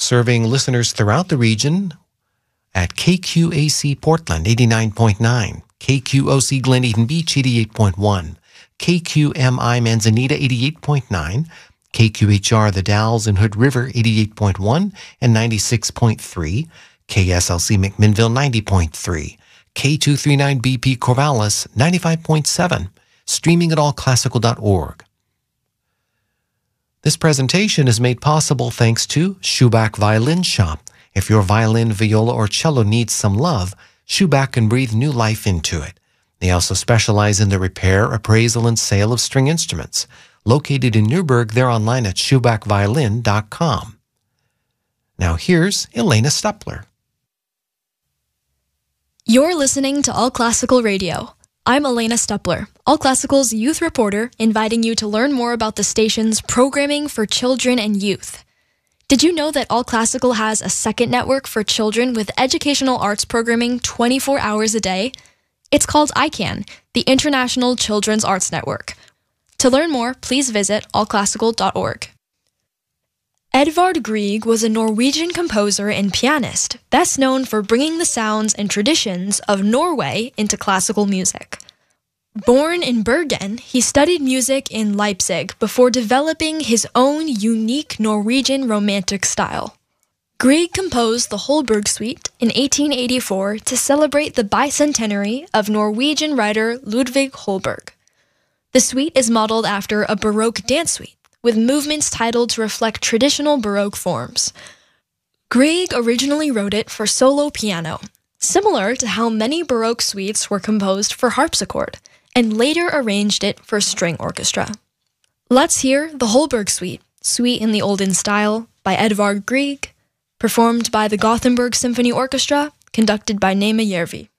serving listeners throughout the region at KQAC Portland 89.9, KQOC Glen Eden Beach 88.1, KQMI Manzanita 88.9, KQHR The Dalles and Hood River 88.1 and 96.3, KSLC McMinnville 90.3, K239BP Corvallis 95.7, streaming at allclassical.org. This presentation is made possible thanks to Schubach Violin Shop. If your violin, viola, or cello needs some love, Schubach can breathe new life into it. They also specialize in the repair, appraisal, and sale of string instruments. Located in Newburgh, they're online at schubachviolin.com. Now here's Elena Stupler. You're listening to All Classical Radio. I'm Elena Stupler, All Classical's youth reporter, inviting you to learn more about the station's programming for children and youth. Did you know that All Classical has a second network for children with educational arts programming 24 hours a day? It's called ICANN, the International Children's Arts Network. To learn more, please visit allclassical.org. Edvard Grieg was a Norwegian composer and pianist, best known for bringing the sounds and traditions of Norway into classical music. Born in Bergen, he studied music in Leipzig before developing his own unique Norwegian romantic style. Grieg composed the Holberg Suite in 1884 to celebrate the bicentenary of Norwegian writer Ludvig Holberg. The suite is modeled after a Baroque dance suite, with movements titled to reflect traditional Baroque forms. Grieg originally wrote it for solo piano, similar to how many Baroque suites were composed for harpsichord, and later arranged it for string orchestra. Let's hear the Holberg Suite, Suite in the Olden Style, by Edvard Grieg, performed by the Gothenburg Symphony Orchestra, conducted by Nema Järvi.